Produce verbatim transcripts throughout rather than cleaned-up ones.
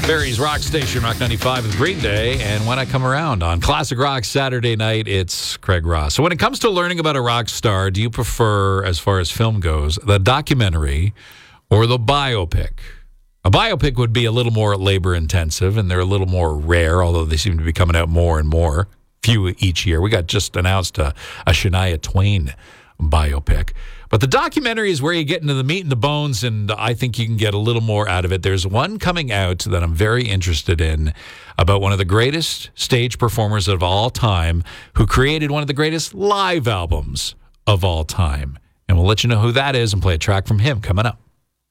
Barry's Rock Station, Rock ninety-five with Green Day. And when I come around on Classic Rock Saturday night, it's Craig Ross. So when it comes to learning about a rock star, do you prefer, as far as film goes, the documentary or the biopic? A biopic would be a little more labor-intensive, and they're a little more rare, although they seem to be coming out more and more, few each year. We got just announced a, a Shania Twain biopic. But the documentary is where you get into the meat and the bones, and I think you can get a little more out of it. There's one coming out that I'm very interested in about one of the greatest stage performers of all time who created one of the greatest live albums of all time. And we'll let you know who that is and play a track from him coming up.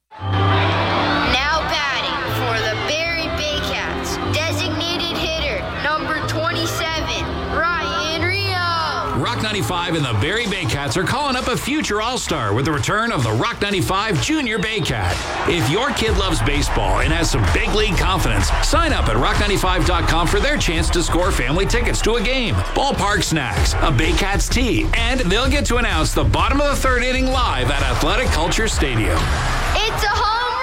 Now batting for the Barrie Baycats, designated hitter number twenty-seven, Ryan Rio. Rock ninety-five and the Barrie Baycats are calling up a future All-Star with the return of the Rock ninety-five Junior Baycat. If your kid loves baseball and has some big league confidence, sign up at rock ninety-five dot com for their chance to score family tickets to a game, ballpark snacks, a Baycats tee, and they'll get to announce the bottom of the third inning live at Athletic Culture Stadium. It's a home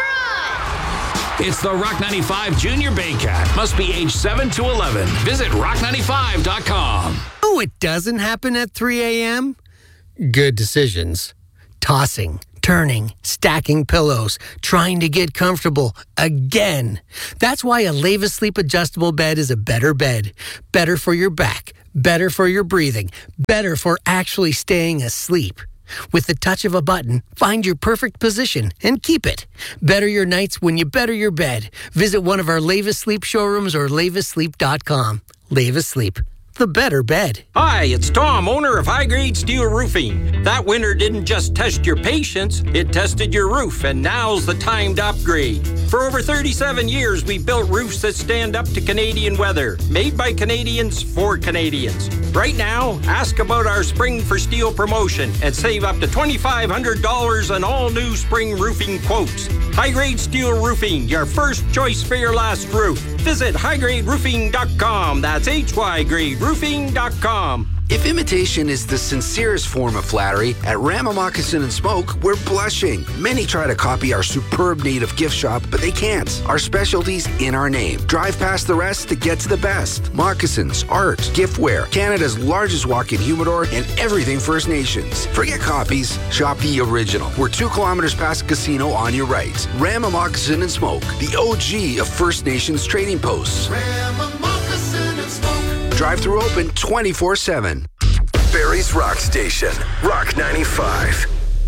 run! It's the Rock ninety-five Junior Baycat. Must be age seven to eleven. Visit rock ninety-five dot com. Oh, it doesn't happen at three a.m.? Good decisions. Tossing, turning, stacking pillows, trying to get comfortable again. That's why a Leva Sleep adjustable bed is a better bed. Better for your back, better for your breathing, better for actually staying asleep. With the touch of a button, find your perfect position and keep it. Better your nights when you better your bed. Visit one of our Leva Sleep showrooms or leva sleep dot com. Leva Sleep, the better bed. Hi, it's Tom, owner of High Grade Steel Roofing. That winter didn't just test your patience, it tested your roof, and now's the time to upgrade. For over thirty-seven years, we've built roofs that stand up to Canadian weather, made by Canadians for Canadians. Right now, ask about our Spring for Steel promotion and save up to twenty-five hundred dollars on all new spring roofing quotes. High Grade Steel Roofing, your first choice for your last roof. Visit high grade roofing dot com. That's H Y grade roofing dot com. If imitation is the sincerest form of flattery, at Rama Moccasin and Smoke, we're blushing. Many try to copy our superb native gift shop, but they can't. Our specialty's in our name. Drive past the rest to get to the best. Moccasins, art, giftware, Canada's largest walk-in humidor, and everything First Nations. Forget copies, shop the original. We're two kilometers past the casino on your right. Rama Moccasin and Smoke, the O G of First Nations trading posts. Rama Moccasin and Smoke. Drive-through open twenty-four seven. Barrie's Rock Station, Rock ninety-five.